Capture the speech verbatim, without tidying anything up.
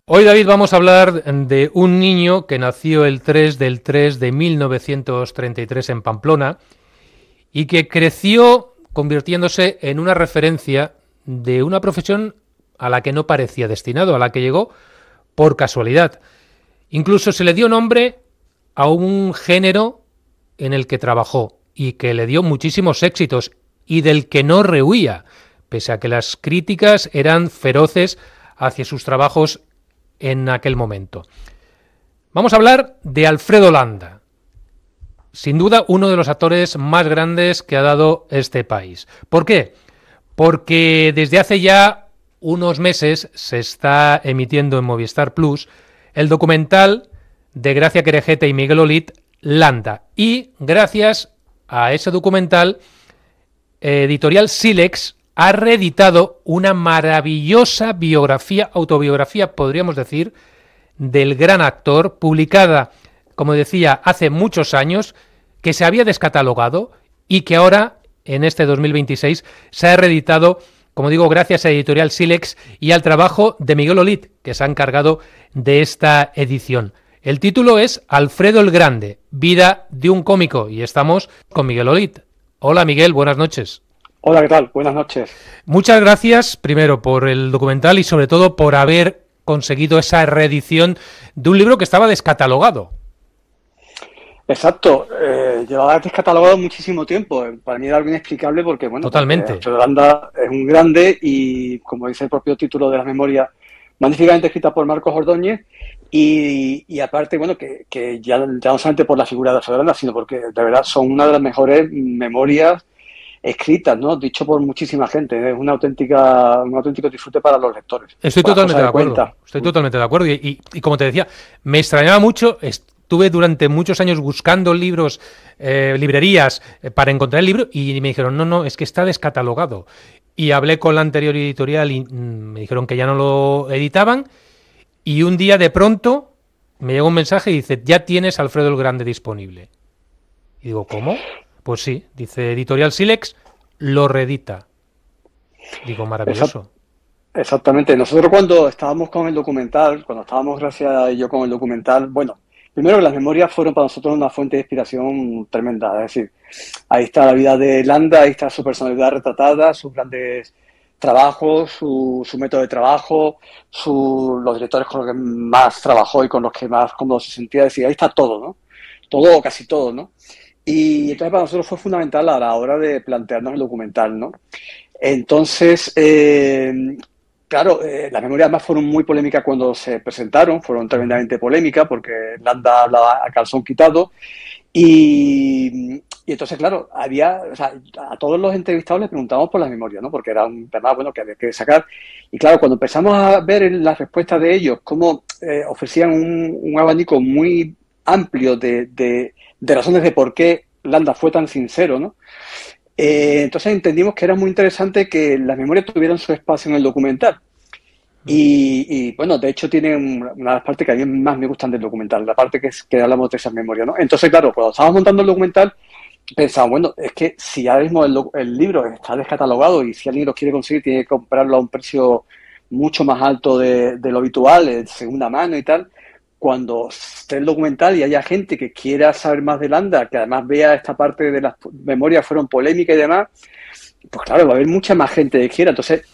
Hoy, David, vamos a hablar de un niño que nació el tres del tres de mil novecientos treinta y tres en Pamplona y que creció convirtiéndose en una referencia de una profesión a la que no parecía destinado, a la que llegó por casualidad. Incluso se le dio nombre a un género en el que trabajó y que le dio muchísimos éxitos y del que no rehuía, pese a que las críticas eran feroces hacia sus trabajos en aquel momento. Vamos a hablar de Alfredo Landa, sin duda uno de los actores más grandes que ha dado este país. ¿Por qué? Porque desde hace ya unos meses se está emitiendo en Movistar Plus el documental de Gracia Querejete y Miguel Olid, Landa. Y gracias a ese documental, Editorial Sílex ha reeditado una maravillosa biografía, autobiografía, podríamos decir, del gran actor, publicada, como decía, hace muchos años, que se había descatalogado y que ahora, en este dos mil veintiséis, se ha reeditado, como digo, gracias a Editorial Sílex y al trabajo de Miguel Olid, que se ha encargado de esta edición. El título es Alfredo el Grande, vida de un cómico, y estamos con Miguel Olid. Hola, Miguel, buenas noches. Hola, ¿qué tal? Buenas noches. Muchas gracias, primero, por el documental y sobre todo por haber conseguido esa reedición de un libro que estaba descatalogado. Exacto, eh, llevaba descatalogado muchísimo tiempo. Para mí era algo inexplicable porque, bueno, Totalmente. Alfredo Landa es un grande y, como dice el propio título de la memoria, magníficamente escrita por Marcos Ordóñez y, y aparte, bueno, que, que ya, ya no solamente por la figura de Alfredo Landa, sino porque de verdad son una de las mejores memorias escritas, ¿no? Dicho por muchísima gente. Es una auténtica, un auténtico disfrute para los lectores. Estoy totalmente de acuerdo. Cuenta. Estoy totalmente de acuerdo. Y, y, y como te decía, me extrañaba mucho. Estuve durante muchos años buscando libros, eh, librerías, eh, para encontrar el libro y me dijeron, no, no, es que está descatalogado. Y hablé con la anterior editorial y mm, me dijeron que ya no lo editaban. Y un día de pronto me llegó un mensaje y dice, ya tienes Alfredo el Grande disponible. Y digo, ¿cómo? Pues sí, dice Editorial Sílex, lo reedita. Digo, maravilloso. Exactamente. Nosotros cuando estábamos con el documental, cuando estábamos gracias a yo con el documental, bueno, primero que las memorias fueron para nosotros una fuente de inspiración tremenda. Es decir, ahí está la vida de Landa, ahí está su personalidad retratada, sus grandes trabajos, su, su método de trabajo, su, los directores con los que más trabajó y con los que más cómodo se sentía. Es decir, ahí está todo, ¿no? Todo o casi todo, ¿no? Y entonces para nosotros fue fundamental a la hora de plantearnos el documental, ¿no? Entonces, eh, claro, eh, las memorias además fueron muy polémicas cuando se presentaron, fueron tremendamente polémicas porque Landa hablaba a calzón quitado y, y entonces, claro, había, o sea, a todos los entrevistados les preguntábamos por las memorias, ¿no? Porque era un tema, bueno, que había que sacar. Y claro, cuando empezamos a ver en las respuestas de ellos cómo eh, ofrecían un, un abanico muy amplio de, de, de razones de por qué Landa fue tan sincero, ¿no? Eh, entonces entendimos que era muy interesante que las memorias tuvieran su espacio en el documental. Y, y bueno, de hecho tienen una de las partes que a mí más me gustan del documental, la parte que, es, que hablamos de esas memorias, ¿no? Entonces, claro, cuando estábamos montando el documental, pensaba, bueno, es que si ahora mismo el, el libro está descatalogado y si alguien lo quiere conseguir, tiene que comprarlo a un precio mucho más alto de, de lo habitual, de segunda mano y tal. Cuando esté el documental y haya gente que quiera saber más de Landa, que además vea esta parte de las memorias fueron polémicas y demás, pues claro, va a haber mucha más gente que quiera. Entonces